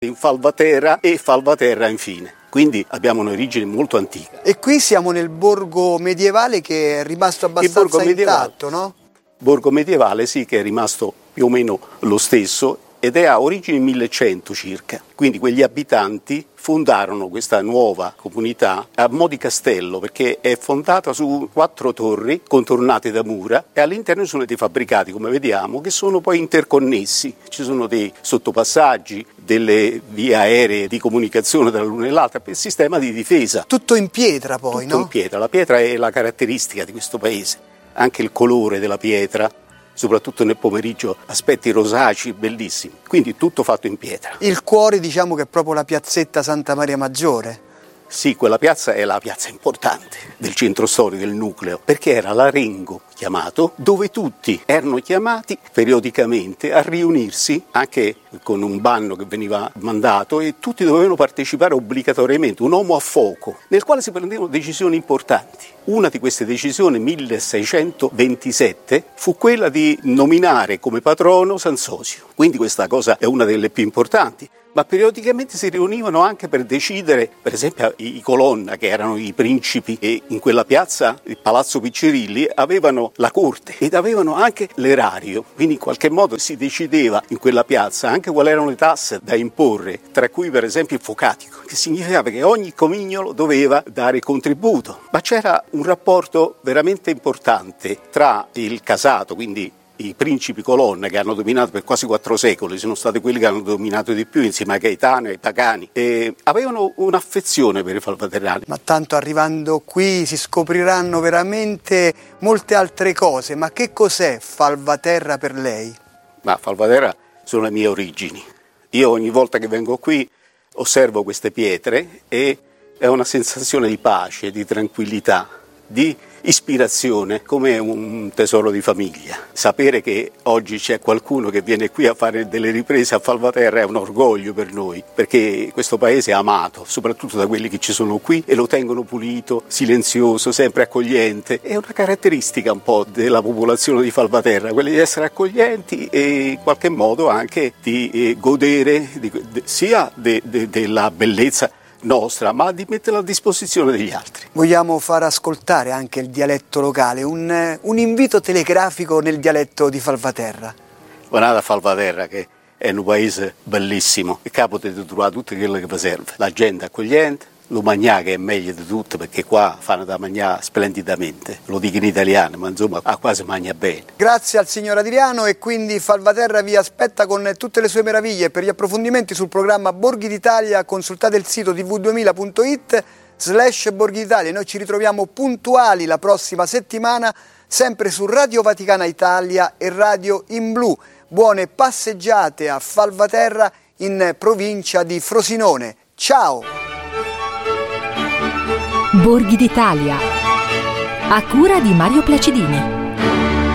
in Falvaterra e Falvaterra infine. Quindi abbiamo un'origine molto antica. E qui siamo nel borgo medievale che è rimasto abbastanza intatto, no? Borgo medievale, sì, che è rimasto più o meno lo stesso ed è a origini 1100 circa. Quindi quegli abitanti fondarono questa nuova comunità a mo' di castello, perché è fondata su 4 torri contornate da mura e all'interno sono dei fabbricati, come vediamo, che sono poi interconnessi. Ci sono dei sottopassaggi, delle vie aeree di comunicazione tra l'una e l'altra per il sistema di difesa. Tutto in pietra poi, Tutto no? in pietra. La pietra è la caratteristica di questo paese. Anche il colore della pietra, soprattutto nel pomeriggio, aspetti rosacei, bellissimi. Quindi tutto fatto in pietra. Il cuore, diciamo, che è proprio la piazzetta Santa Maria Maggiore. Sì, quella piazza è la piazza importante del centro storico, del nucleo, perché era l'Arengo chiamato, dove tutti erano chiamati periodicamente a riunirsi, anche con un banno che veniva mandato, e tutti dovevano partecipare obbligatoriamente, un uomo a fuoco, nel quale si prendevano decisioni importanti. Una di queste decisioni, 1627, fu quella di nominare come patrono Sansosio. Quindi questa cosa è una delle più importanti. Ma periodicamente si riunivano anche per decidere, per esempio i Colonna, che erano i principi, e in quella piazza, il Palazzo Piccirilli, avevano la corte ed avevano anche l'erario, quindi in qualche modo si decideva in quella piazza anche quali erano le tasse da imporre, tra cui per esempio il focatico, che significava che ogni comignolo doveva dare contributo. Ma c'era un rapporto veramente importante tra il casato, quindi i principi Colonna, che hanno dominato per quasi 4 secoli, sono stati quelli che hanno dominato di più insieme a Gaetano e ai Pagani, e avevano un'affezione per i falvaterrani. Ma tanto arrivando qui si scopriranno veramente molte altre cose. Ma che cos'è Falvaterra per lei? Ma Falvaterra sono le mie origini. Io ogni volta che vengo qui osservo queste pietre e è una sensazione di pace, di tranquillità, di ispirazione, come un tesoro di famiglia. Sapere che oggi c'è qualcuno che viene qui a fare delle riprese a Falvaterra è un orgoglio per noi, perché questo paese è amato, soprattutto da quelli che ci sono qui e lo tengono pulito, silenzioso, sempre accogliente. È una caratteristica un po' della popolazione di Falvaterra, quella di essere accoglienti e in qualche modo anche di godere sia della bellezza nostra, ma di metterla a disposizione degli altri. Vogliamo far ascoltare anche il dialetto locale, un invito telegrafico nel dialetto di Falvaterra. Guardate a Falvaterra, che è un paese bellissimo e qua potete trovare tutto quello che vi serve. La gente accogliente, lo mangiare che è meglio di tutto, perché qua fanno da mangiare splendidamente, lo dico in italiano, ma insomma qua si mangia bene. Grazie al signor Adriano, e quindi Falvaterra vi aspetta con tutte le sue meraviglie. Per gli approfondimenti sul programma Borghi d'Italia consultate il sito tv2000.it/Borghi d'Italia. Noi ci ritroviamo puntuali la prossima settimana, sempre su Radio Vaticana Italia e Radio in Blu. Buone passeggiate a Falvaterra, in provincia di Frosinone. Ciao! Borghi d'Italia, a cura di Mario Placidini.